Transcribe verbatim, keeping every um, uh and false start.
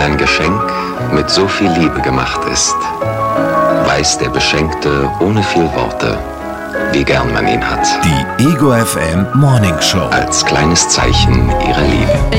Wenn ein Geschenk mit so viel Liebe gemacht ist, weiß der Beschenkte ohne viel Worte, wie gern man ihn hat. Die Ego F M Morning Show. Als kleines Zeichen ihrer Liebe.